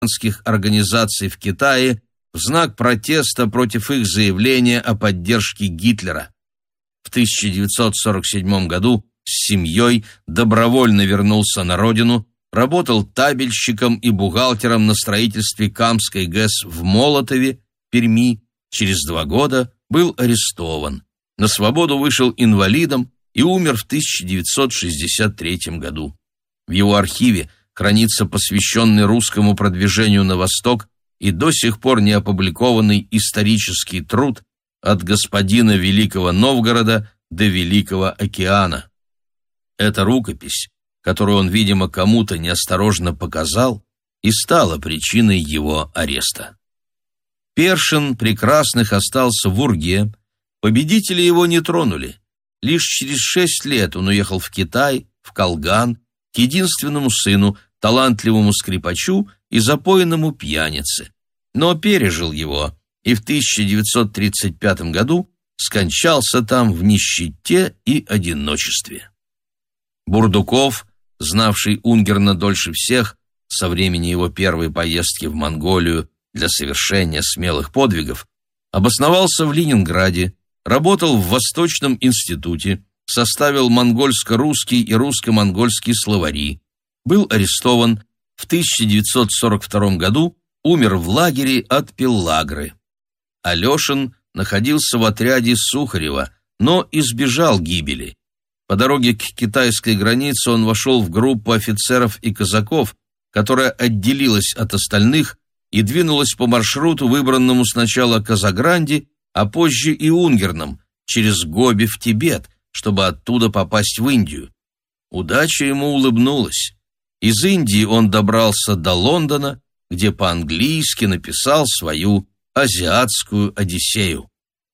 организаций в Китае в знак протеста против их заявления о поддержке Гитлера. В 1947 году с семьей добровольно вернулся на родину, работал табельщиком и бухгалтером на строительстве Камской ГЭС в Молотове, Перми. Через 2 года был арестован. На свободу вышел инвалидом и умер в 1963 году. В его архиве хранится посвященный русскому продвижению на восток и до сих пор не опубликованный исторический труд «От господина Великого Новгорода до Великого океана». Эта рукопись, которую он, видимо, кому-то неосторожно показал, и стала причиной его ареста. Першин Прекрасных остался в Урге, победители его не тронули. Лишь через 6 лет он уехал в Китай, в Колган, к единственному сыну, талантливому скрипачу и запойному пьянице. Но пережил его и в 1935 году скончался там в нищете и одиночестве. Бурдуков, знавший Унгерна дольше всех, со времени его первой поездки в Монголию для совершения смелых подвигов, обосновался в Ленинграде, работал в Восточном институте, составил монгольско-русский и русско-монгольский словари, был арестован, в 1942 году умер в лагере от пеллагры. Алешин находился в отряде Сухарева, но избежал гибели. По дороге к китайской границе он вошел в группу офицеров и казаков, которая отделилась от остальных и двинулась по маршруту, выбранному сначала Казагранди, а позже и Унгерном, через Гоби в Тибет, чтобы оттуда попасть в Индию. Удача ему улыбнулась. Из Индии он добрался до Лондона, где по-английски написал свою «Азиатскую Одиссею».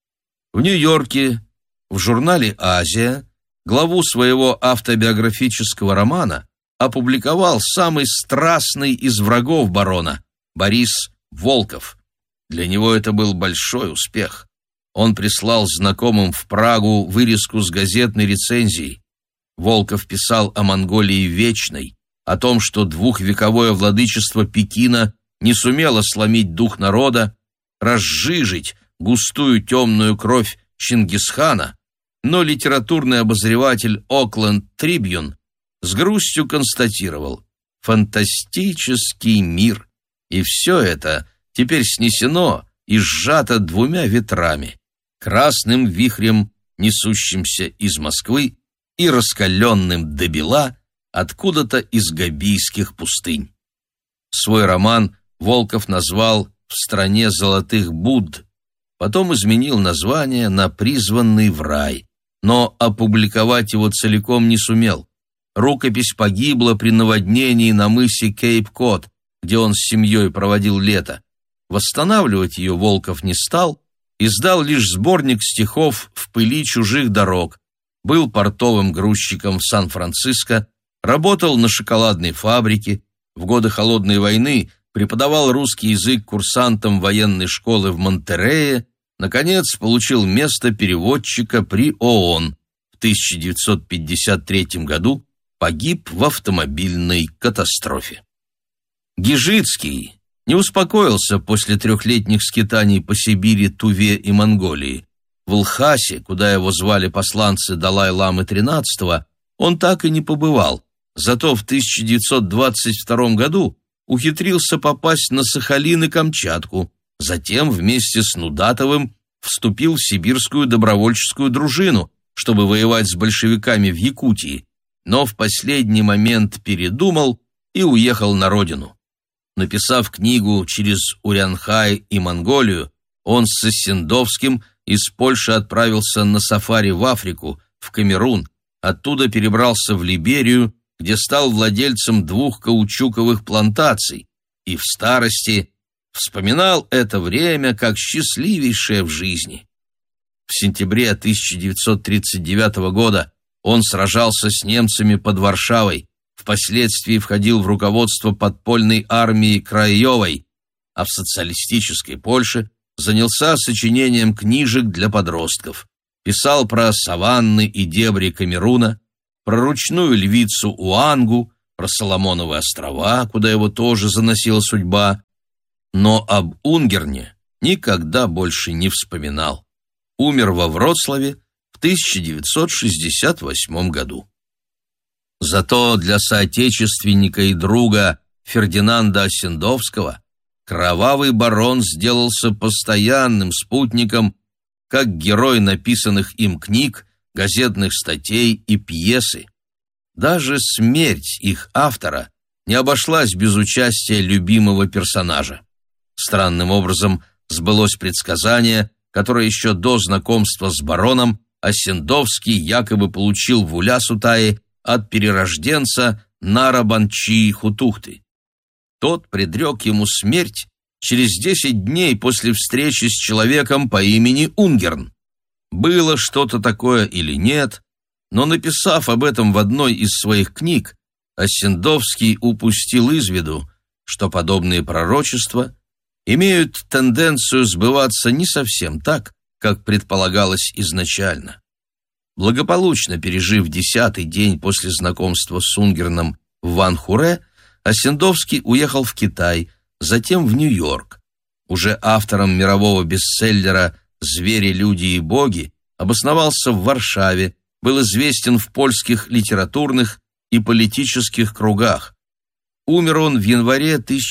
В Нью-Йорке, в журнале «Азия», главу своего автобиографического романа опубликовал самый страстный из врагов барона – Борис Волков. Для него это был большой успех. Он прислал знакомым в Прагу вырезку с газетной рецензией. Волков писал о Монголии вечной, о том, что двухвековое владычество Пекина не сумело сломить дух народа, разжижить густую темную кровь Чингисхана, но литературный обозреватель Окленд Трибьюн с грустью констатировал: фантастический мир, и все это теперь снесено и сжато 2 ветрами: красным вихрем, несущимся из Москвы, и раскаленным до бела откуда-то из габийских пустынь. Свой роман Волков назвал «В стране золотых Будд», потом изменил название на «Призванный в рай», но опубликовать его целиком не сумел. Рукопись погибла при наводнении на мысе Кейп-Кот, где он с семьей проводил лето. Восстанавливать ее Волков не стал, издал лишь сборник стихов «В пыли чужих дорог», был портовым грузчиком в Сан-Франциско, работал на шоколадной фабрике, в годы Холодной войны преподавал русский язык курсантам военной школы в Монтерее, наконец получил место переводчика при ООН. В 1953 году погиб в автомобильной катастрофе. Гижицкий не успокоился после 3-летних скитаний по Сибири, Туве и Монголии. В Лхасе, куда его звали посланцы Далай-ламы XIII, он так и не побывал, зато в 1922 году ухитрился попасть на Сахалин и Камчатку, затем вместе с Нудатовым вступил в сибирскую добровольческую дружину, чтобы воевать с большевиками в Якутии, но в последний момент передумал и уехал на родину. Написав книгу «Через Урянхай и Монголию», он с Сосендовским из Польши отправился на сафари в Африку, в Камерун, оттуда перебрался в Либерию, где стал владельцем 2 каучуковых плантаций, и в старости вспоминал это время как счастливейшее в жизни. В сентябре 1939 года он сражался с немцами под Варшавой, впоследствии входил в руководство подпольной армии Краевой, а в социалистической Польше занялся сочинением книжек для подростков. Писал про саванны и дебри Камеруна, про ручную львицу Уангу, про Соломоновы острова, куда его тоже заносила судьба, но об Унгерне никогда больше не вспоминал. Умер во Вроцлаве в 1968 году. Зато для соотечественника и друга Фердинанда Осендовского кровавый барон сделался постоянным спутником как герой написанных им книг, газетных статей и пьесы. Даже смерть их автора не обошлась без участия любимого персонажа. Странным образом сбылось предсказание, которое еще до знакомства с бароном Осендовский якобы получил в Улясутае от перерожденца Нарабанчи Хутухты. Тот предрек ему смерть через 10 дней после встречи с человеком по имени Унгерн. Было что-то такое или нет, но, написав об этом в одной из своих книг, Осендовский упустил из виду, что подобные пророчества имеют тенденцию сбываться не совсем так, как предполагалось изначально. Благополучно пережив 10-й день после знакомства с Унгерном в Ванхуре, Осендовский уехал в Китай, затем в Нью-Йорк. Уже автором мирового бестселлера «Звери, люди и боги» обосновался в Варшаве, был известен в польских литературных и политических кругах. Умер он в январе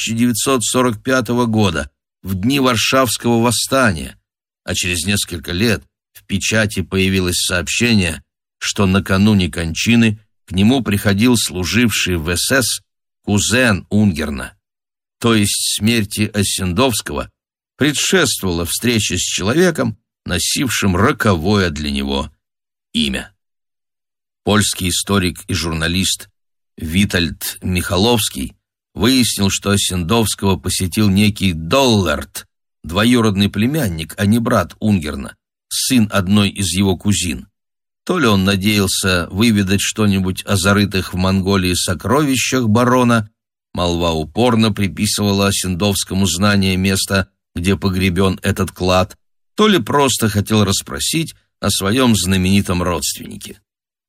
1945 года, в дни Варшавского восстания, а через несколько лет в печати появилось сообщение, что накануне кончины к нему приходил служивший в СС кузен Унгерна. То есть смерти Осендовского предшествовала встреча с человеком, носившим роковое для него имя. Польский историк и журналист Витальд Михаловский выяснил, что Осендовского посетил некий Доллард, двоюродный племянник, а не брат Унгерна, сын одной из его кузин. То ли он надеялся выведать что-нибудь о зарытых в Монголии сокровищах барона, молва упорно приписывала Осендовскому знание места, где погребен этот клад, то ли просто хотел расспросить о своем знаменитом родственнике.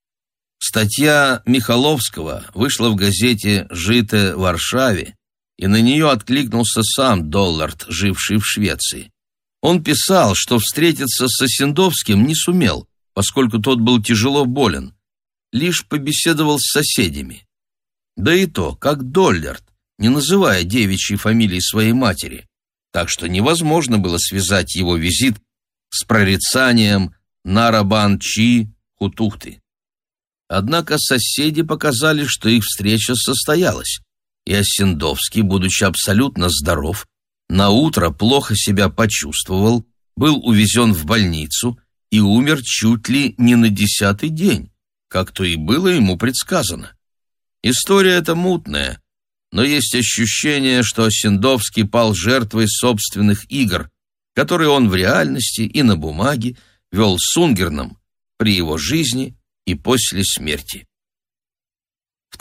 Статья Михаловского вышла в газете «Жите в Варшаве», и на нее откликнулся сам Доллард, живший в Швеции. Он писал, что встретиться с Осендовским не сумел, поскольку тот был тяжело болен, лишь побеседовал с соседями. Да и то, как Доллард, не называя девичьей фамилии своей матери, так что невозможно было связать его визит с прорицанием Нарабанчи Хутухты. Однако соседи показали, что их встреча состоялась, и Осендовский, будучи абсолютно здоров, наутро плохо себя почувствовал, был увезен в больницу и умер чуть ли не на 10-й день, как то и было ему предсказано. История эта мутная, но есть ощущение, что Осендовский пал жертвой собственных игр, которые он в реальности и на бумаге вел с Унгерном при его жизни и после смерти. В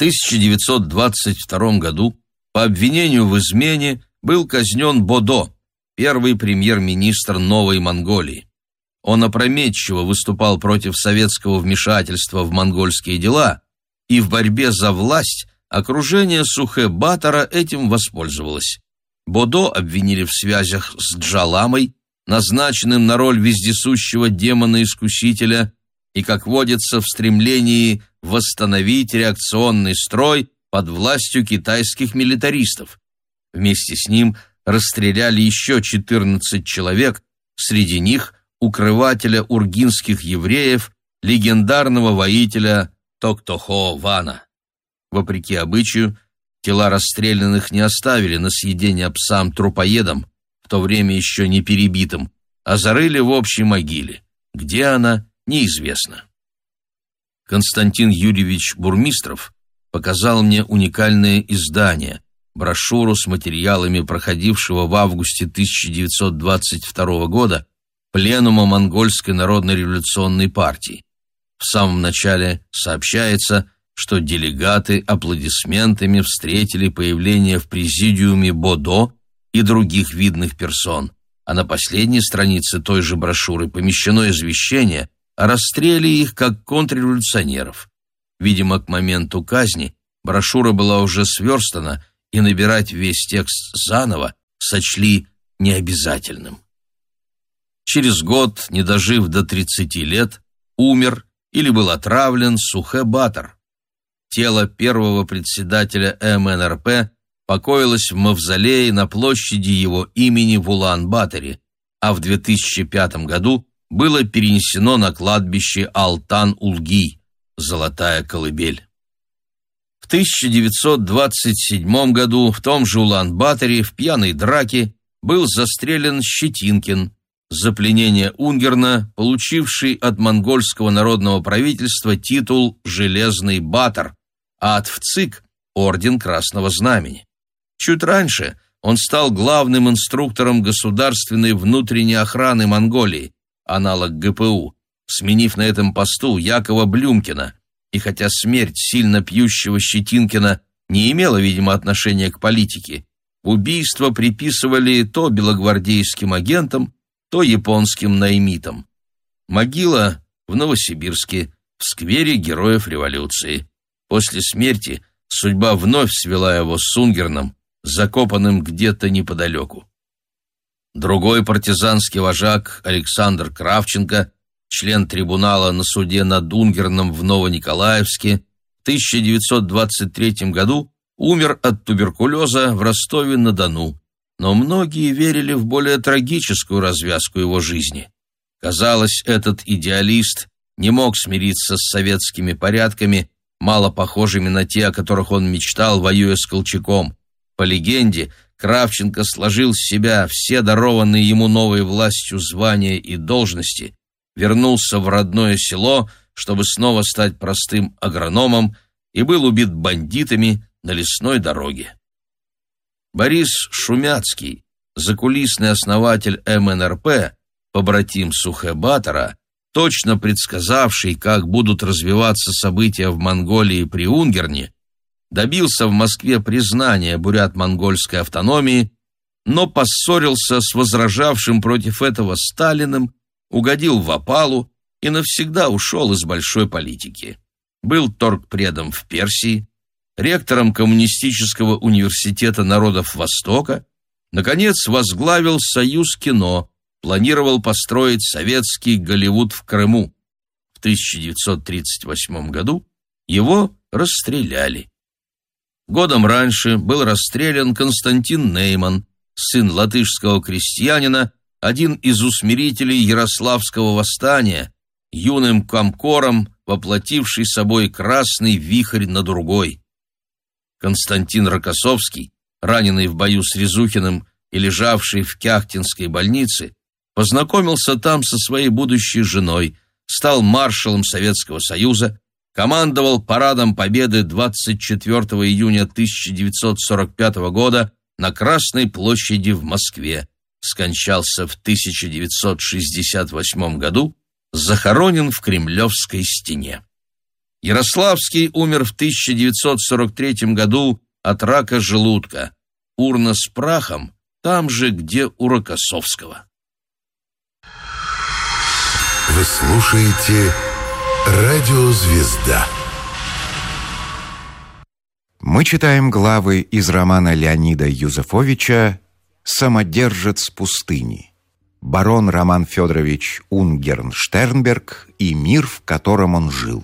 1922 году по обвинению в измене был казнен Бодо, первый премьер-министр Новой Монголии. Он опрометчиво выступал против советского вмешательства в монгольские дела, и в борьбе за власть окружение Сухэ-Батора этим воспользовалось. Бодо обвинили в связях с Джаламой, назначенным на роль вездесущего демона-искусителя, и, как водится, в стремлении восстановить реакционный строй под властью китайских милитаристов. Вместе с ним расстреляли еще 14 человек, среди них укрывателя ургинских евреев, легендарного воителя Токтохо Вана. Вопреки обычаю, тела расстрелянных не оставили на съедение псам-трупоедам, в то время еще не перебитым, а зарыли в общей могиле. Где она, неизвестно. Константин Юрьевич Бурмистров показал мне уникальное издание, брошюру с материалами проходившего в августе 1922 года пленума Монгольской народно-революционной партии. В самом начале сообщается, что делегаты аплодисментами встретили появление в президиуме Бодо и других видных персон, а на последней странице той же брошюры помещено извещение о расстреле их как контрреволюционеров. Видимо, к моменту казни брошюра была уже сверстана, и набирать весь текст заново сочли необязательным. Через год, не дожив до 30 лет, умер или был отравлен Сухэ Батор. Тело первого председателя МНРП покоилось в мавзолее на площади его имени в Улан-Баторе, а в 2005 году было перенесено на кладбище Алтан-Улги, Золотая колыбель. В 1927 году в том же Улан-Баторе в пьяной драке был застрелен Щетинкин, за пленение Унгерна, получивший от монгольского народного правительства титул «Железный Батор», а от ВЦИК – орден Красного Знамени. Чуть раньше он стал главным инструктором государственной внутренней охраны Монголии, аналог ГПУ, сменив на этом посту Якова Блюмкина, и хотя смерть сильно пьющего Щетинкина не имела, видимо, отношения к политике, убийство приписывали то белогвардейским агентам, то японским наймитам. Могила в Новосибирске, в сквере Героев Революции. После смерти судьба вновь свела его с Унгерном, закопанным где-то неподалеку. Другой партизанский вожак Александр Кравченко, член трибунала на суде над Унгерном в Новониколаевске, в 1923 году умер от туберкулеза в Ростове-на-Дону, но многие верили в более трагическую развязку его жизни. Казалось, этот идеалист не мог смириться с советскими порядками, мало похожими на те, о которых он мечтал, воюя с Колчаком. По легенде, Кравченко сложил с себя все дарованные ему новой властью звания и должности, вернулся в родное село, чтобы снова стать простым агрономом, и был убит бандитами на лесной дороге. Борис Шумяцкий, закулисный основатель МНРП, побратим Сухэ Батора, точно предсказавший, как будут развиваться события в Монголии при Унгерне, добился в Москве признания бурят-монгольской автономии, но поссорился с возражавшим против этого Сталиным, угодил в опалу и навсегда ушел из большой политики. Был торгпредом в Персии, ректором Коммунистического университета народов Востока, наконец возглавил Союз кино, планировал построить советский Голливуд в Крыму. В 1938 году его расстреляли. Годом раньше был расстрелян Константин Нейман, сын латышского крестьянина, один из усмирителей Ярославского восстания, юным комкором, воплотивший собой красный вихрь на другой. Константин Рокоссовский, раненый в бою с Резухиным и лежавший в Кяхтинской больнице, познакомился там со своей будущей женой, стал маршалом Советского Союза, командовал парадом Победы 24 июня 1945 года на Красной площади в Москве, скончался в 1968 году, захоронен в Кремлевской стене. Ярославский умер в 1943 году от рака желудка. Урна с прахом там же, где у Рокоссовского. Вы слушаете «Радио Звезда». Мы читаем главы из романа Леонида Юзефовича «Самодержец пустыни». Барон Роман Федорович Унгерн-Штернберг и мир, в котором он жил.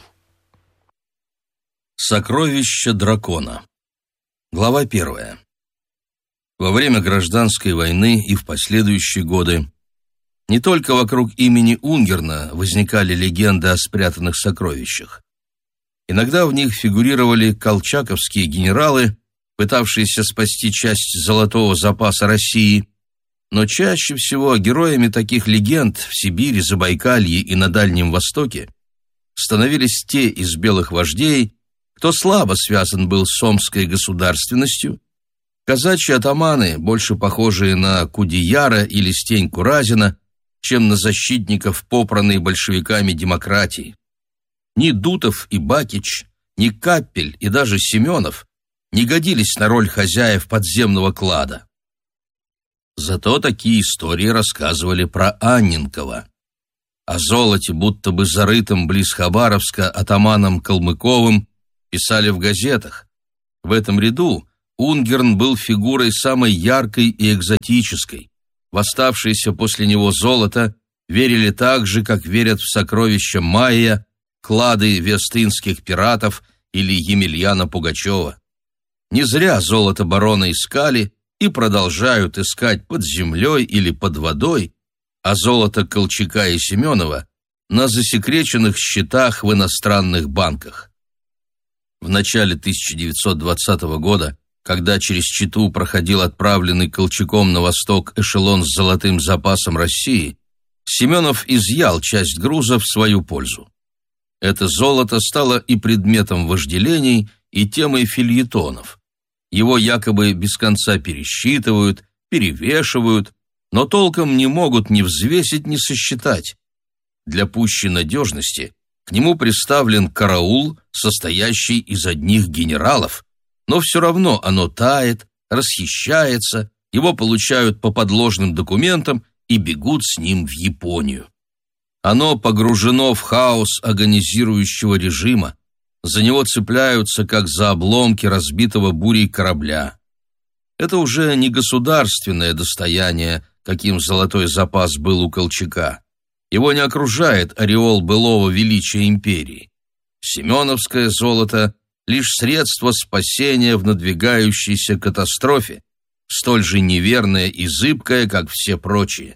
Сокровища дракона. Глава 1. Во время гражданской войны и в последующие годы не только вокруг имени Унгерна возникали легенды о спрятанных сокровищах. Иногда в них фигурировали колчаковские генералы, пытавшиеся спасти часть золотого запаса России, но чаще всего героями таких легенд в Сибири, Забайкалье и на Дальнем Востоке становились те из белых вождей, кто слабо связан был с омской государственностью, казачьи атаманы, больше похожие на Кудеяра или Стеньку Разина, чем на защитников попранной большевиками демократии. Ни Дутов и Бакич, ни Каппель и даже Семенов не годились на роль хозяев подземного клада. Зато такие истории рассказывали про Анненкова. О золоте, будто бы зарытом близ Хабаровска атаманом Калмыковым, писали в газетах, В этом ряду Унгерн был фигурой самой яркой и экзотической. В оставшееся после него золото верили так же, как верят в сокровища майя, клады вестынских пиратов или Емельяна Пугачева. Не зря золото барона искали и продолжают искать под землей или под водой, а золото Колчака и Семенова на засекреченных счетах в иностранных банках. В начале 1920 года, когда через Читу проходил отправленный Колчаком на восток эшелон с золотым запасом России, Семенов изъял часть груза в свою пользу. Это золото стало и предметом вожделений, и темой фельетонов. Его якобы без конца пересчитывают, перевешивают, но толком не могут ни взвесить, ни сосчитать. Для пущей надежности к нему приставлен караул, состоящий из одних генералов, но все равно оно тает, расхищается, его получают по подложным документам и бегут с ним в Японию. Оно погружено в хаос агонизирующего режима, за него цепляются, как за обломки разбитого бурей корабля. Это уже не государственное достояние, каким золотой запас был у Колчака. Его не окружает ореол былого величия империи. Семеновское золото — лишь средство спасения в надвигающейся катастрофе, столь же неверное и зыбкое, как все прочие.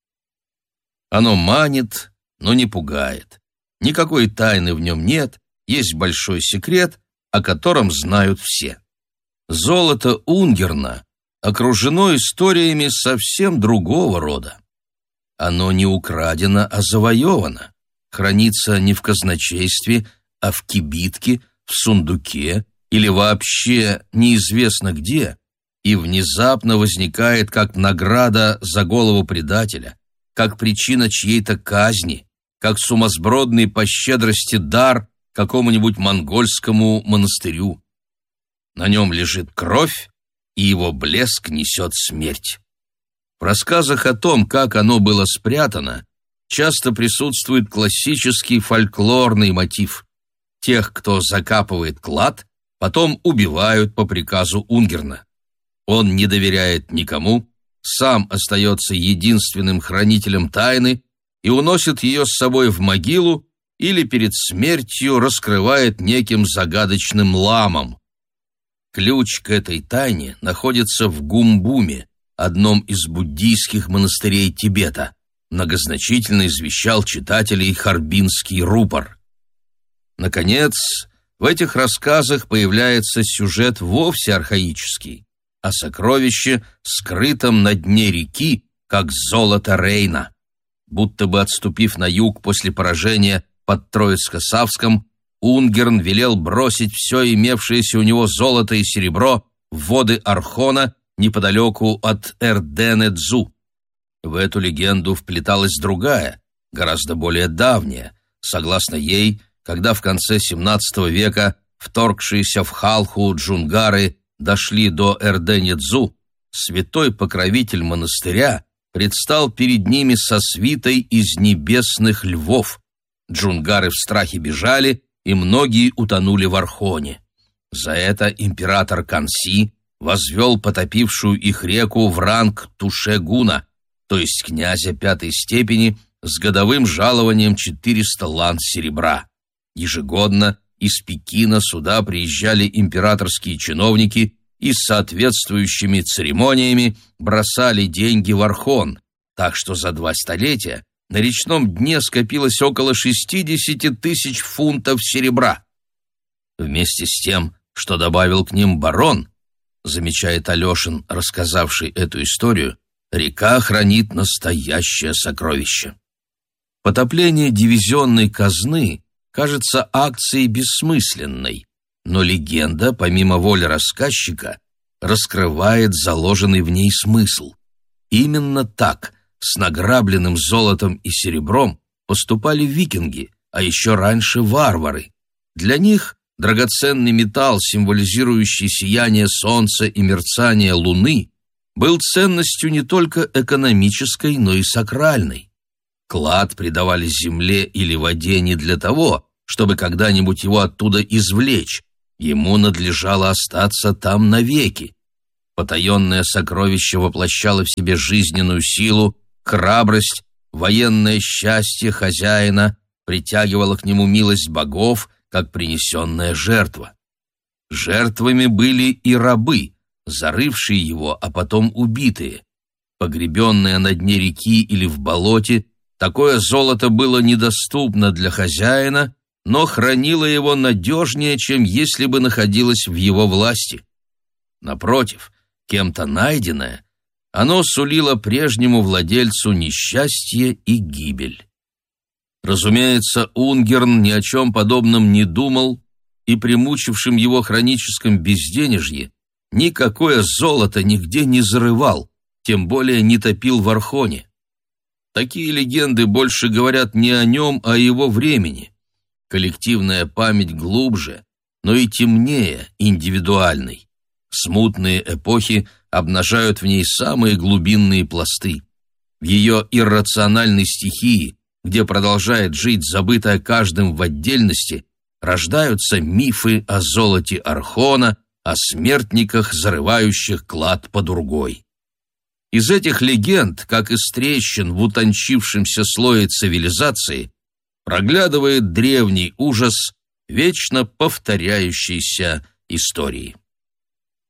Оно манит, но не пугает. Никакой тайны в нем нет, есть большой секрет, о котором знают все. Золото Унгерна окружено историями совсем другого рода. Оно не украдено, а завоевано, хранится не в казначействе, а в кибитке, в сундуке или вообще неизвестно где, и внезапно возникает как награда за голову предателя, как причина чьей-то казни, как сумасбродный по щедрости дар какому-нибудь монгольскому монастырю. На нем лежит кровь, и его блеск несет смерть. В рассказах о том, как оно было спрятано, часто присутствует классический фольклорный мотив. Тех, кто закапывает клад, потом убивают по приказу Унгерна. Он не доверяет никому, сам остается единственным хранителем тайны и уносит ее с собой в могилу или перед смертью раскрывает неким загадочным ламом. Ключ к этой тайне находится в Гумбуме, одном из буддийских монастырей Тибета, многозначительно извещал читателей Харбинский рупор. Наконец, в этих рассказах появляется сюжет вовсе архаический, о сокровище, скрытом на дне реки, как золото Рейна. Будто бы отступив на юг после поражения под Троицко-Савском, Унгерн велел бросить все имевшееся у него золото и серебро в воды Архона неподалеку от Эрдене-Дзу. В эту легенду вплеталась другая, гораздо более давняя. Согласно ей, когда в конце XVII века вторгшиеся в Халху джунгары дошли до Эрдене-Дзу, святой покровитель монастыря предстал перед ними со свитой из небесных львов. Джунгары в страхе бежали, и многие утонули в Архоне. За это император Канси возвел потопившую их реку в ранг Тушегуна, то есть князя пятой степени, с годовым жалованием 400 лан серебра. Ежегодно из Пекина сюда приезжали императорские чиновники и с соответствующими церемониями бросали деньги в Архон, так что за 2 столетия на речном дне скопилось около 60 тысяч фунтов серебра. Вместе с тем, что добавил к ним барон, замечает Алешин, рассказавший эту историю, река хранит настоящее сокровище. Потопление дивизионной казны кажется акцией бессмысленной, но легенда, помимо воли рассказчика, раскрывает заложенный в ней смысл. Именно так, с награбленным золотом и серебром, поступали викинги, а еще раньше варвары. Для них драгоценный металл, символизирующий сияние солнца и мерцание луны, был ценностью не только экономической, но и сакральной. Клад придавали земле или воде не для того, чтобы когда-нибудь его оттуда извлечь. Ему надлежало остаться там навеки. Потаенное сокровище воплощало в себе жизненную силу, храбрость, военное счастье хозяина, притягивало к нему милость богов, как принесенная жертва. Жертвами были и рабы, зарывшие его, а потом убитые. Погребенное на дне реки или в болоте, такое золото было недоступно для хозяина, но хранило его надежнее, чем если бы находилось в его власти. Напротив, кем-то найденное, оно сулило прежнему владельцу несчастье и гибель. Разумеется, Унгерн ни о чем подобном не думал, и при мучившем его хроническом безденежье никакое золото нигде не зарывал, тем более не топил в Архоне. Такие легенды больше говорят не о нем, а о его времени. Коллективная память глубже, но и темнее индивидуальной. Смутные эпохи обнажают в ней самые глубинные пласты. В ее иррациональной стихии, где продолжает жить забытое каждым в отдельности, рождаются мифы о золоте Архона, о смертниках, зарывающих клад по другой. Из этих легенд, как из трещин в утончившемся слое цивилизации, проглядывает древний ужас вечно повторяющейся истории.